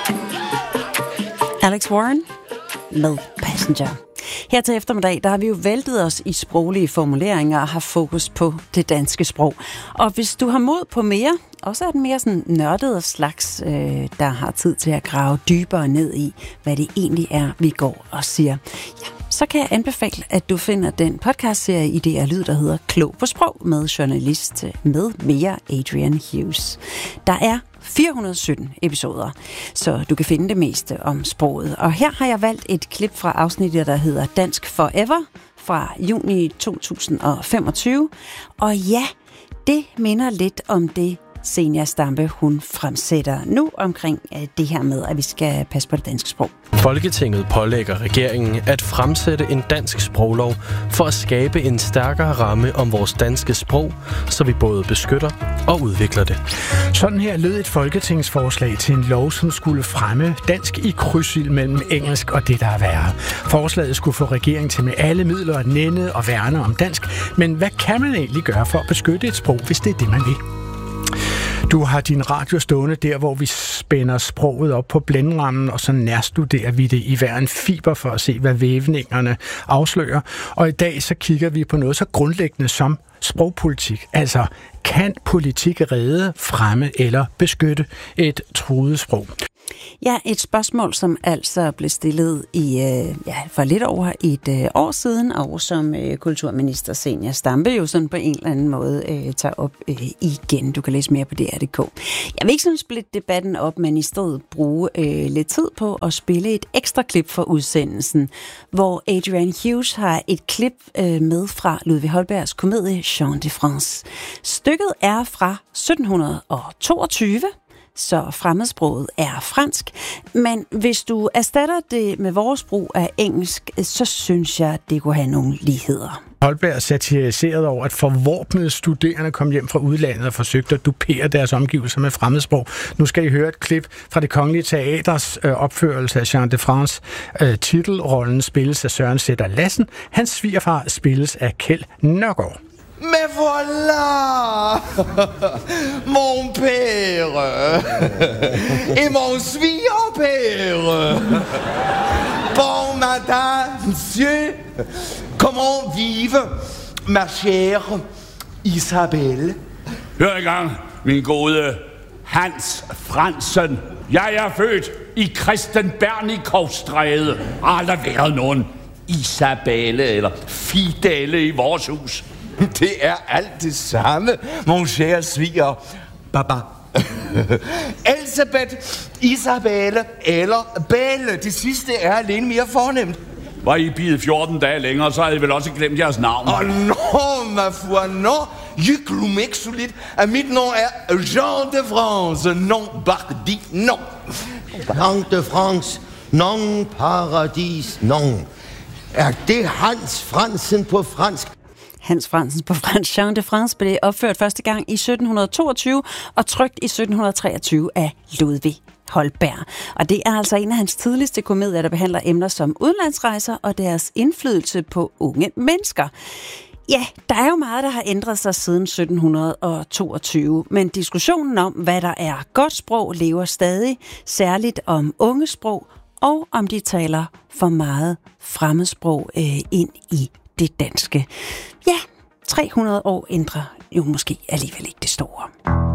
Alex Warren med Passenger. Her til eftermiddag, der har vi jo væltet os i sproglige formuleringer og har fokus på det danske sprog. Og hvis du har mod på mere, også er den mere sådan nørdede slags, der har tid til at grave dybere ned i, hvad det egentlig er, vi går og siger, ja, så kan jeg anbefale, at du finder den podcastserie i DR Lyd, der hedder Klog på Sprog, med journalist med mere Adrian Hughes. Der er 417 episoder, så du kan finde det meste om sproget. Og her har jeg valgt et klip fra afsnittet, der hedder Dansk Forever fra juni 2025. Og ja, det minder lidt om det, Zenia Stampe, hun fremsætter nu omkring det her med, at vi skal passe på det danske sprog. Folketinget pålægger regeringen at fremsætte en dansk sproglov for at skabe en stærkere ramme om vores danske sprog, så vi både beskytter og udvikler det. Sådan her lød et folketingsforslag til en lov, som skulle fremme dansk i krydsild mellem engelsk og det, der er værre. Forslaget skulle få regeringen til med alle midler at nænde og værne om dansk, men hvad kan man egentlig gøre for at beskytte et sprog, hvis det er det, man vil? Du har din radio stående der, hvor vi spænder sproget op på blænderammen, og så nærstuderer vi det i hver en fiber for at se, hvad vævningerne afslører. Og i dag så kigger vi på noget så grundlæggende som sprogpolitik. Altså, kan politik redde, fremme eller beskytte et truet sprog? Ja, et spørgsmål, som altså blev stillet for lidt over et år siden, og som kulturminister Zenia Stampe jo sådan på en eller anden måde tager op igen. Du kan læse mere på DR.dk. Jeg vil ikke sådan splitte debatten op, men i stedet bruge lidt tid på at spille et ekstra klip for udsendelsen, hvor Adrian Hughes har et klip med fra Ludvig Holbergs komedie Chant de France. Stykket er fra 1722, så fremmedsproget er fransk. Men hvis du erstatter det med vores brug af engelsk, så synes jeg, det kunne have nogle ligheder. Holberg satiriseret over, at forvorpnede studerende kom hjem fra udlandet og forsøgte at dupere deres omgivelser med fremmedsprog. Nu skal I høre et klip fra Det Kongelige Teaters opførelse af Chant de France. Titelrollen spilles af Søren Sætter Lassen. Hans svigerfar spilles af Kjeld Nørgaard. Mais voilà mon père et mon svigerpère. Bon matin, monsieur. Comment vive ma chère Isabelle? Hør i gang, min gode Hans Fransen. Jeg er født i Christen Bernikovstræde. Har aldrig været nogen Isabelle eller Fidelle i vores hus. Det er alt det samme, mon cher sviger baba. Elisabeth, Isabelle eller Belle. Det sidste er alene mere fornemt. Var I bidet 14 dage længere, så havde I vel også glemt jeres navn. Non, ma foi, non. Je glum ikke så lidt, at mit navn er Jean de France, non Bardi, non. Jean de France, non paradis, non. Er det Hans Fransen på fransk? Hans Fransen på fransk. Chant de France blev opført første gang i 1722 og trykt i 1723 af Ludvig Holberg. Og det er altså en af hans tidligste komedier, der behandler emner som udlandsrejser og deres indflydelse på unge mennesker. Ja, der er jo meget, der har ændret sig siden 1722, men diskussionen om, hvad der er godt sprog, lever stadig, særligt om ungesprog, og om de taler for meget fremmedsprog ind i det danske. Ja, 300 år ændrer jo måske alligevel ikke det store.